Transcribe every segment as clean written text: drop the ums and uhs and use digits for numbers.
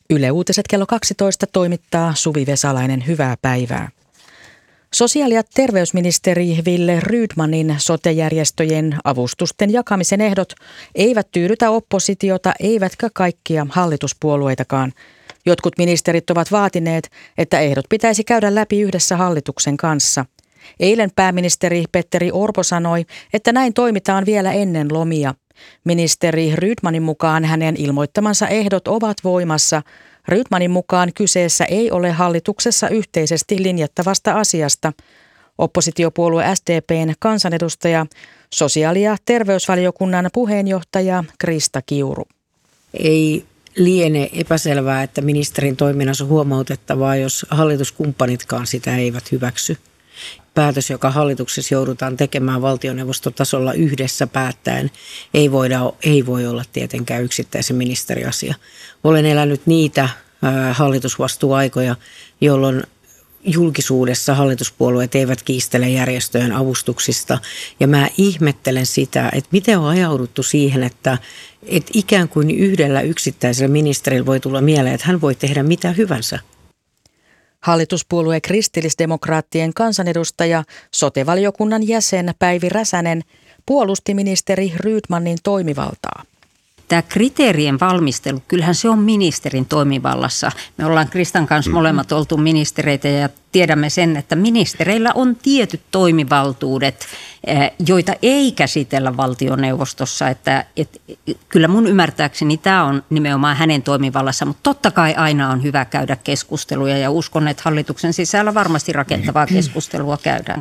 Yle Uutiset kello 12 toimittaa Suvi Vesalainen. Hyvää päivää. Sosiaali- ja terveysministeri Wille Rydmanin sote-järjestöjen avustusten jakamisen ehdot eivät tyydytä oppositiota eivätkä kaikkia hallituspuolueitakaan. Jotkut ministerit ovat vaatineet, että ehdot pitäisi käydä läpi yhdessä hallituksen kanssa. Eilen pääministeri Petteri Orpo sanoi, että näin toimitaan vielä ennen lomia. Ministeri Rydmanin mukaan hänen ilmoittamansa ehdot ovat voimassa. Rydmanin mukaan kyseessä ei ole hallituksessa yhteisesti linjattavasta asiasta. Oppositiopuolue SDP:n kansanedustaja, sosiaali- ja terveysvaliokunnan puheenjohtaja Krista Kiuru. Ei liene epäselvää, että ministerin toiminnassa on huomautettavaa, jos hallituskumppanitkaan sitä eivät hyväksy. Päätös, joka hallituksessa joudutaan tekemään valtioneuvostotasolla yhdessä päättäen, ei voi olla tietenkään yksittäisen ministeriasia. Olen elänyt niitä hallitusvastuuaikoja, jolloin julkisuudessa hallituspuolueet eivät kiistele järjestöjen avustuksista. Ja mä ihmettelen sitä, että miten on ajauduttu siihen, että ikään kuin yhdellä yksittäisellä ministerillä voi tulla mieleen, että hän voi tehdä mitä hyvänsä. Hallituspuolue kristillisdemokraattien kansanedustaja, sote-valiokunnan jäsen Päivi Räsänen puolusti ministeri Rydmanin toimivaltaa. Tämä kriteerien valmistelu, kyllähän se on ministerin toimivallassa. Me ollaan Kristan kanssa molemmat oltu ministereitä ja tiedämme sen, että ministereillä on tietyt toimivaltuudet, joita ei käsitellä valtioneuvostossa. Että kyllä mun ymmärtääkseni tämä on nimenomaan hänen toimivallassa, mutta totta kai aina on hyvä käydä keskusteluja ja uskon, että hallituksen sisällä varmasti rakentavaa keskustelua käydään.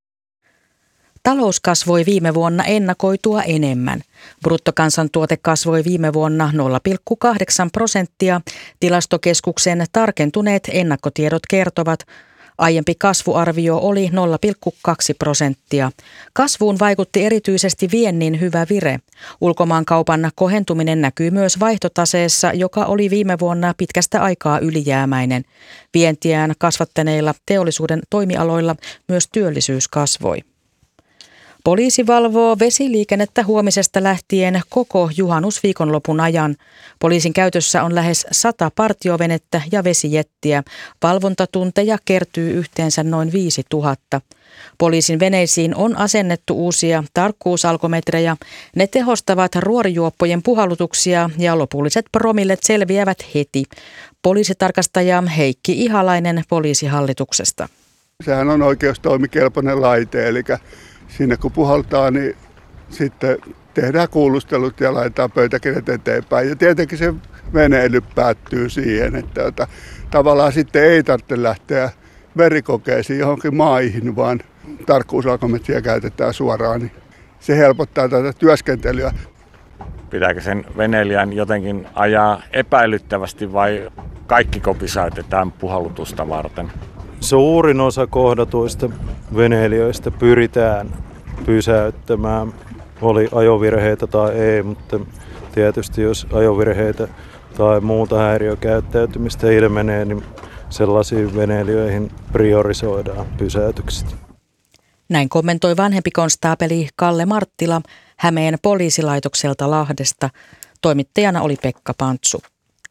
Talous kasvoi viime vuonna ennakoitua enemmän. Bruttokansantuote kasvoi viime vuonna 0,8%. Tilastokeskuksen tarkentuneet ennakkotiedot kertovat. Aiempi kasvuarvio oli 0,2%. Kasvuun vaikutti erityisesti viennin hyvä vire. Ulkomaankaupan kohentuminen näkyy myös vaihtotaseessa, joka oli viime vuonna pitkästä aikaa ylijäämäinen. Vientiään kasvattaneilla teollisuuden toimialoilla myös työllisyys kasvoi. Poliisi valvoo vesiliikennettä huomisesta lähtien koko juhannusviikonlopun ajan. Poliisin käytössä on lähes 100 partiovenettä ja vesijettiä. Valvontatunteja kertyy yhteensä noin 5000. Poliisin veneisiin on asennettu uusia tarkkuusalkometreja. Ne tehostavat ruorijuoppojen puhallutuksia ja lopulliset promillet selviävät heti. Poliisitarkastaja Heikki Ihalainen Poliisihallituksesta. Sehän on oikeustoimikelpoinen laite, eli siinä kun puhaltaa, niin sitten tehdään kuulustelut ja laitetaan pöytäkirjat eteenpäin. Ja tietenkin se veneily päättyy siihen, että tavallaan sitten ei tarvitse lähteä verikokeisiin johonkin maihin, vaan tarkkuusalkometriä käytetään suoraan. Niin se helpottaa tätä työskentelyä. Pitääkö sen veneilijän jotenkin ajaa epäilyttävästi vai kaikki kopisäätetään puhallutusta varten? Suurin osa kohdatuista veneilijöistä pyritään pysäyttämään, oli ajovirheitä tai ei, mutta tietysti jos ajovirheitä tai muuta häiriökäyttäytymistä ilmenee, niin sellaisiin veneilijöihin priorisoidaan pysäytykset. Näin kommentoi vanhempi konstaapeli Kalle Marttila Hämeen poliisilaitokselta Lahdesta. Toimittajana oli Pekka Pantsu.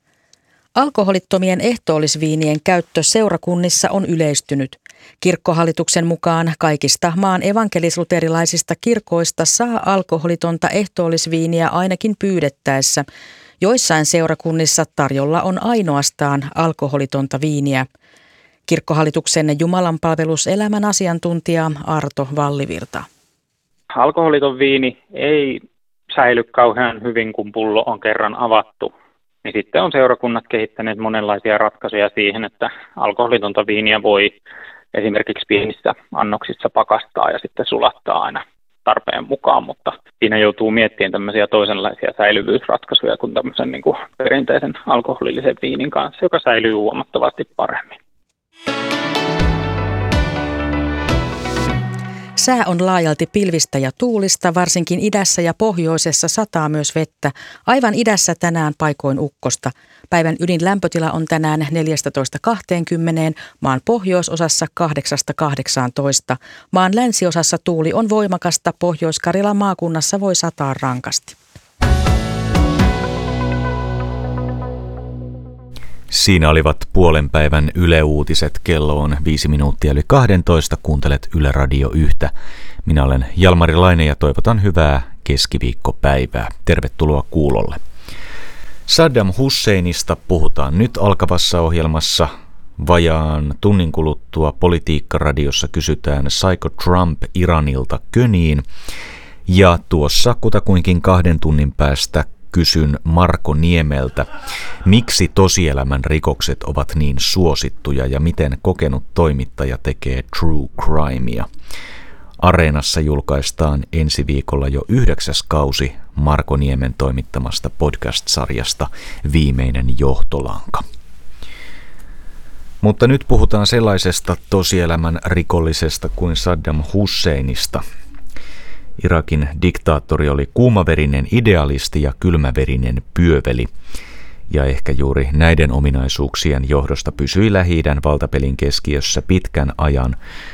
Alkoholittomien ehtoollisviinien käyttö seurakunnissa on yleistynyt. Kirkkohallituksen mukaan kaikista maan evankelis-luterilaisista kirkoista saa alkoholitonta ehtoollisviiniä ainakin pyydettäessä. Joissain seurakunnissa tarjolla on ainoastaan alkoholitonta viiniä. Kirkkohallituksen jumalanpalveluselämän asiantuntija Arto Vallivirta. Alkoholiton viini ei säily kauhean hyvin, kun pullo on kerran avattu. Niin sitten on seurakunnat kehittäneet monenlaisia ratkaisuja siihen, että alkoholitonta viiniä voi esimerkiksi pienissä annoksissa pakastaa ja sitten sulattaa aina tarpeen mukaan, mutta siinä joutuu miettimään tämmöisiä toisenlaisia säilyvyysratkaisuja kuin tämmöisen niin kuin perinteisen alkoholillisen viinin kanssa, joka säilyy huomattavasti paremmin. Sää on laajalti pilvistä ja tuulista, varsinkin idässä ja pohjoisessa sataa myös vettä. Aivan idässä tänään paikoin ukkosta. Päivän ydinlämpötila on tänään 14-20, maan pohjoisosassa 8-18. Maan länsiosassa tuuli on voimakasta, Pohjois-Karjalan maakunnassa voi sataa rankasti. Siinä olivat puolen päivän Yle Uutiset. Kello on 5 minuuttia yli 12. Kuuntelet Yle Radio 1. Minä olen Jalmari Laine ja toivotan hyvää keskiviikkopäivää. Tervetuloa kuulolle. Saddam Husseinista puhutaan nyt alkavassa ohjelmassa. Vajaan tunnin kuluttua Politiikka-radiossa kysytään Saiko Trump Iranilta köniin. Ja tuossa kutakuinkin 2 tunnin päästä kysyn Marko Niemeltä, miksi tosielämän rikokset ovat niin suosittuja ja miten kokenut toimittaja tekee true crimea. Areenassa julkaistaan ensi viikolla jo 9. kausi Marko Niemen toimittamasta podcast-sarjasta Viimeinen johtolanka. Mutta nyt puhutaan sellaisesta tosielämän rikollisesta kuin Saddam Husseinista. Irakin diktaattori oli kuumaverinen idealisti ja kylmäverinen pyöveli, ja ehkä juuri näiden ominaisuuksien johdosta pysyi Lähi-idän valtapelin keskiössä pitkän ajan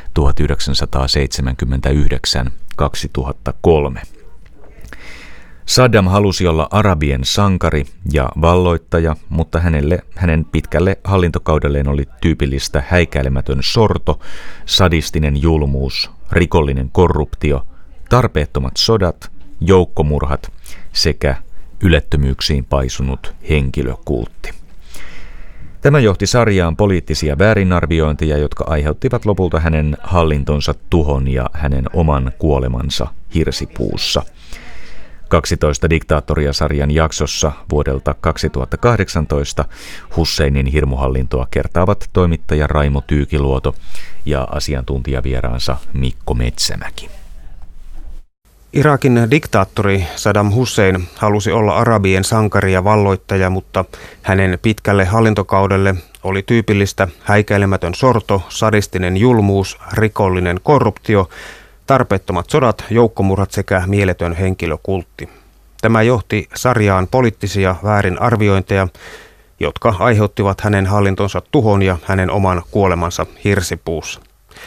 1979-2003. Saddam halusi olla arabien sankari ja valloittaja, mutta hänen pitkälle hallintokaudelleen oli tyypillistä häikäilemätön sorto, sadistinen julmuus, rikollinen korruptio, tarpeettomat sodat, joukkomurhat sekä ylettömyyksiin paisunut henkilökultti. Tämä johti sarjaan poliittisia väärinarviointeja, jotka aiheuttivat lopulta hänen hallintonsa tuhon ja hänen oman kuolemansa hirsipuussa. 12 diktaattoria-sarjan jaksossa vuodelta 2018 Husseinin hirmuhallintoa kertaavat toimittaja Raimo Tyykiluoto ja asiantuntijavieraansa Mikko Metsämäki. Irakin diktaattori Saddam Hussein halusi olla arabien sankari ja valloittaja, mutta hänen pitkälle hallintokaudelle oli tyypillistä häikäilemätön sorto, sadistinen julmuus, rikollinen korruptio, tarpeettomat sodat, joukkomurhat sekä mieletön henkilökultti. Tämä johti sarjaan poliittisia väärinarviointeja, jotka aiheuttivat hänen hallintonsa tuhon ja hänen oman kuolemansa hirsipuussa.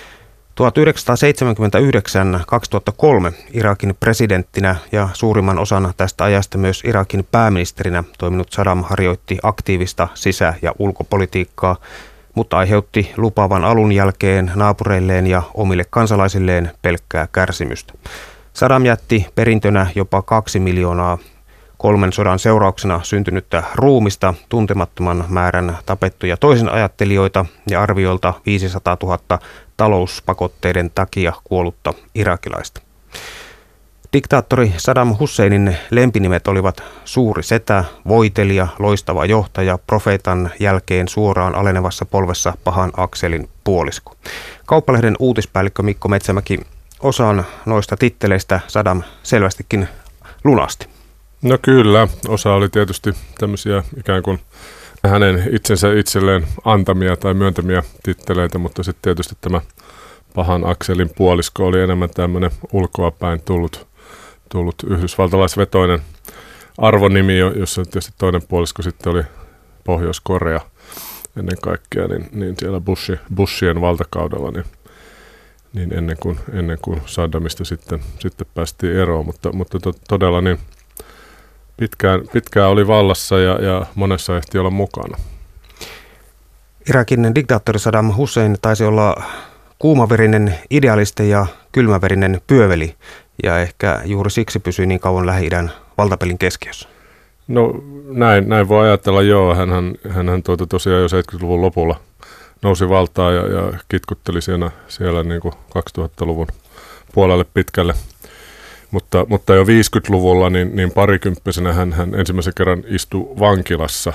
1979-2003 Irakin presidenttinä ja suurimman osan tästä ajasta myös Irakin pääministerinä toiminut Saddam harjoitti aktiivista sisä- ja ulkopolitiikkaa, mutta aiheutti lupaavan alun jälkeen naapureilleen ja omille kansalaisilleen pelkkää kärsimystä. Saddam jätti perintönä jopa 2 miljoonaa 3 sodan seurauksena syntynyttä ruumista, tuntemattoman määrän tapettuja toisinajattelijoita ja arviolta 500 000 talouspakotteiden takia kuollutta irakilaista. Diktaattori Saddam Husseinin lempinimet olivat suuri setä, voitelija, loistava johtaja, profeetan jälkeen suoraan alenevassa polvessa pahan akselin puolisko. Kauppalehden uutispäällikkö Mikko Metsämäki, osan noista titteleistä Saddam selvästikin lunasti. No kyllä, osa oli tietysti tämmöisiä ikään kuin hänen itsensä itselleen antamia tai myöntämiä titteleitä, mutta sitten tietysti tämä pahan akselin puolisko oli enemmän tämmöinen ulkoapäin tullut yhdysvaltalaisvetoinen arvonimi, jossa tietysti toinen puolisko sitten oli Pohjois-Korea ennen kaikkea, niin siellä Bushien valtakaudella, niin ennen kuin Saddamista sitten päästiin eroon, mutta todella niin pitkään oli vallassa ja monessa ehti olla mukana. Irakin diktaattori Saddam Hussein taisi olla kuumaverinen idealisti ja kylmäverinen pyöveli, ja ehkä juuri siksi pysyi niin kauan Lähi-idän valtapelin keskiössä. No näin voi ajatella, joo. Hänhän tosiaan jo 70-luvun lopulla nousi valtaan ja kitkutteli siellä niin kuin 2000-luvun puolelle pitkälle. Mutta jo 50-luvulla niin parikymppisenä hän ensimmäisen kerran istui vankilassa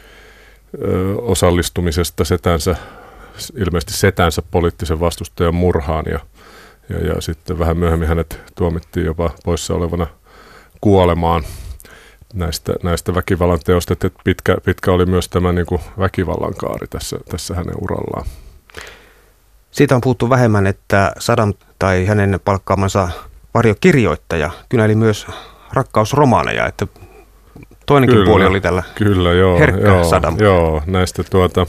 osallistumisesta ilmeisesti setänsä poliittisen vastustajan murhaan ja sitten vähän myöhemmin hänet tuomittiin jopa poissa olevana kuolemaan näistä väkivallan teosta. Että pitkä oli myös tämä niin kuin väkivallan kaari tässä hänen urallaan. Siitä on puhuttu vähemmän, että Saddam tai hänen palkkaamansa varjokirjoittaja kynäili myös rakkausromaaneja, että toinenkin puoli oli tällä herkkä Saddam. Joo, näistä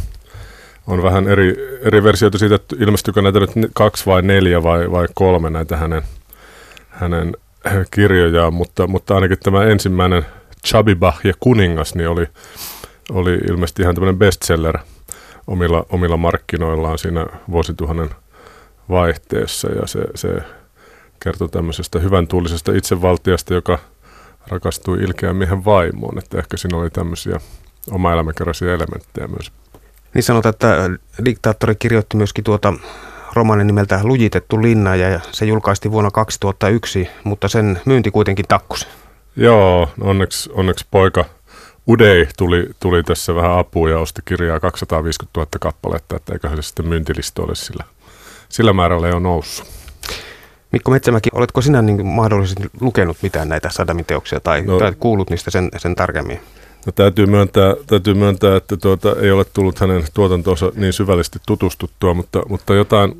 on vähän eri versioita siitä, että ilmestyykö näitä nyt 2 vai 4 vai 3 näitä hänen kirjojaan, mutta ainakin tämä ensimmäinen Chabibah ja kuningas niin oli ilmeisesti ihan tämmöinen bestseller omilla markkinoillaan siinä vuosituhannen vaihteessa, ja se kertoi tämmöisestä hyvän tuulisesta itsevaltiasta, joka rakastui ilkeän miehen vaimoon, että ehkä siinä oli tämmöisiä oma elämäkerraisia elementtejä myös. Niin sanotaan, että diktaattori kirjoitti myöskin romaanin nimeltä Lujitettu linna, ja se julkaistiin vuonna 2001, mutta sen myynti kuitenkin takkusi. Joo, onneksi poika Udei tuli tässä vähän apuun ja osti kirjaa 250 000 kappaletta, että eiköhän se sitten myyntilistoille sillä määrällä jo noussut. Mikko Metsämäki, oletko sinä niin mahdollisesti lukenut mitään näitä Saddamin teoksia tai kuullut niistä sen tarkemmin? No, täytyy myöntää, että ei ole tullut hänen tuotantonsa niin syvällisesti tutustuttua, mutta jotain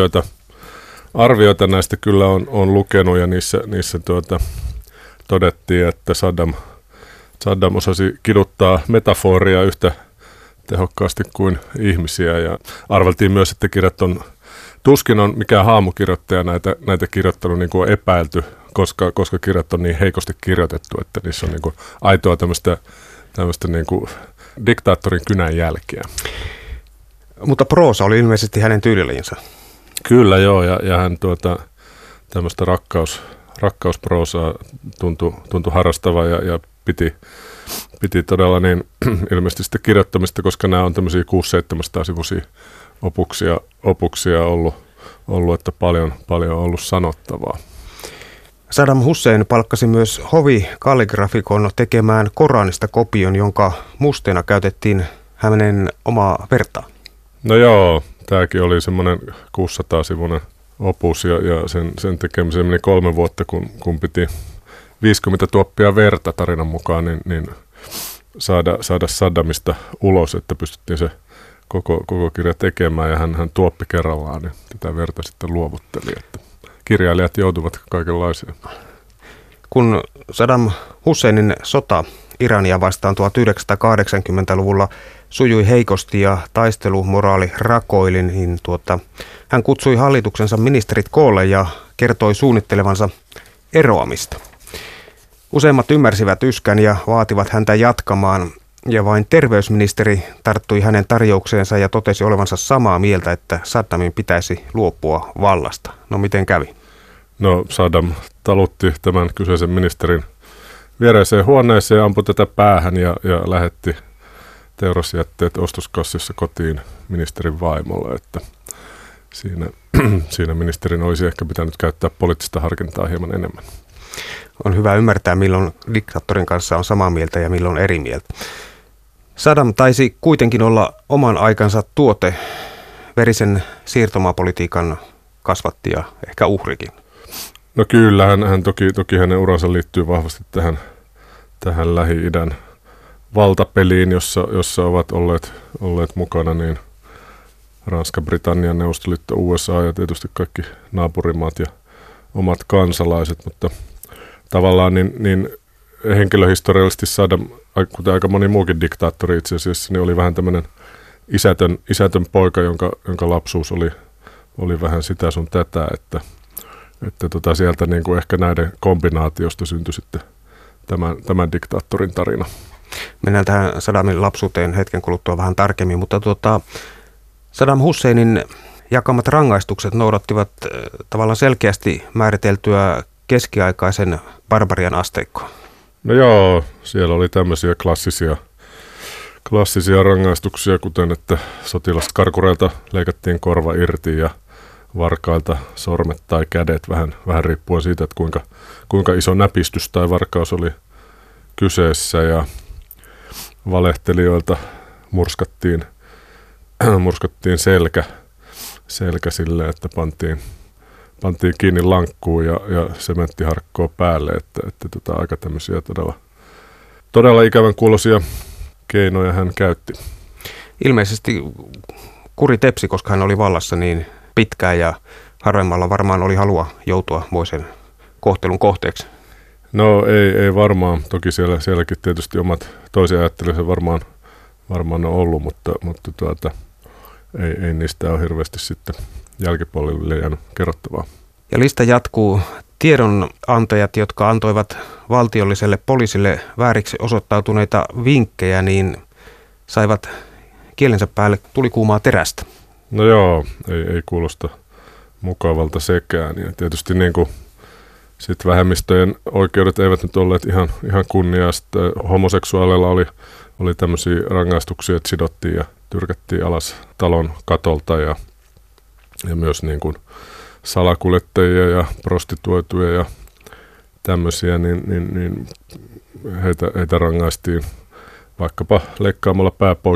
arvioita näistä kyllä on lukenut, ja niissä todettiin, että Saddam osasi kiduttaa metaforia yhtä tehokkaasti kuin ihmisiä, ja arveltiin myös, että kirjat tuskin on mikään haamukirjoittaja näitä kirjoittanut, niin kuin on epäilty, koska kirjat on niin heikosti kirjoitettu, että niissä on niin kuin aitoa tämmöistä niin kuin diktaattorin kynän jälkeä. Mutta proosa oli ilmeisesti hänen tyylilajiinsa. Kyllä joo, ja hän tämmöistä rakkausproosaa tuntui harrastavaa ja piti todella niin ilmeisesti sitä kirjoittamista, koska nämä on tämmöisiä 600-700 sivuisia opuksia ollut, että paljon on ollut sanottavaa. Saddam Hussein palkkasi myös hovikalligrafikon tekemään Koranista kopion, jonka musteena käytettiin hänen omaa vertaa. No joo, tämäkin oli semmoinen 600-sivuinen opus, ja sen tekemiseen meni 3 vuotta, kun piti 50 tuoppia verta tarinan mukaan, niin saada Saddamista ulos, että pystyttiin se koko kirja tekemään, ja hän tuoppi kerrallaan, niin tätä verta sitten luovutteli, että kirjailijat joutuvat kaikenlaiseen. Kun Saddam Husseinin sota Irania vastaan 1980-luvulla sujui heikosti ja taistelumoraali rakoili, niin hän kutsui hallituksensa ministerit koolle ja kertoi suunnittelevansa eroamista. Useimmat ymmärsivät yskän ja vaativat häntä jatkamaan, ja vain terveysministeri tarttui hänen tarjoukseensa ja totesi olevansa samaa mieltä, että Saddamin pitäisi luopua vallasta. No miten kävi? No Saddam talutti tämän kyseisen ministerin viereiseen huoneeseen ja ampui tätä päähän ja lähetti teurasjätteet ostoskassissa kotiin ministerin vaimolle, että siinä ministerin olisi ehkä pitänyt käyttää poliittista harkintaa hieman enemmän. On hyvä ymmärtää, milloin diktaattorin kanssa on samaa mieltä ja milloin eri mieltä. Saddam taisi kuitenkin olla oman aikansa tuote, verisen siirtomaapolitiikan kasvatti ja ehkä uhrikin. No kyllä, hän toki hänen uransa liittyy vahvasti tähän Lähi-idän valtapeliin, jossa ovat olleet mukana niin Ranska, Britannia, Neuvostoliitto, USA ja tietysti kaikki naapurimaat ja omat kansalaiset, mutta tavallaan niin henkilöhistoriallisesti Saddam, kuten aika moni muukin diktaattori itse asiassa, niin oli vähän tämmöinen isätön poika, jonka lapsuus oli vähän sitä sun tätä, että sieltä niin kuin ehkä näiden kombinaatiosta syntyi sitten tämän diktaattorin tarina. Mennään tähän Saddamin lapsuuteen hetken kuluttua vähän tarkemmin, mutta Saddam Husseinin jakamat rangaistukset noudattivat tavallaan selkeästi määriteltyä keskiaikaisen barbarian asteikkoa. No joo, siellä oli tämmöisiä klassisia rangaistuksia, kuten että sotilaskarkureilta leikattiin korva irti ja varkailta sormet tai kädet, vähän riippuen siitä, että kuinka iso näpistys tai varkaus oli kyseessä, ja valehtelijoilta murskattiin selkä silleen, että pantiin kiinni lankkuun ja sementtiharkkoa päälle, että aika tämmöisiä todella ikävän kuuloisia keinoja hän käytti. Ilmeisesti kuri tepsi, koska hän oli vallassa niin pitkään ja harvemmalla varmaan oli halua joutua moisen kohtelun kohteeksi. No ei varmaan. Toki sielläkin tietysti omat toisia ajattelijoita varmaan on ollut, mutta ei niistä ole hirveästi sitten jälkipolville jäänyt kerrottavaa. Ja lista jatkuu. Tiedonantajat, jotka antoivat valtiolliselle poliisille vääriksi osoittautuneita vinkkejä, niin saivat kielensä päälle tulikuumaa terästä. No joo, ei kuulosta mukavalta sekään. Ja tietysti niin kuin sit vähemmistöjen oikeudet eivät nyt olleet ihan kunniaa. Sitten homoseksuaaleilla oli tämmöisiä rangaistuksia, että sidottiin ja tyrkättiin alas talon katolta ja myös niin kuin salakuljettajia ja prostituoituja ja tämmöisiä, niin heitä rangaistiin vaikkapa leikkaamalla pää pois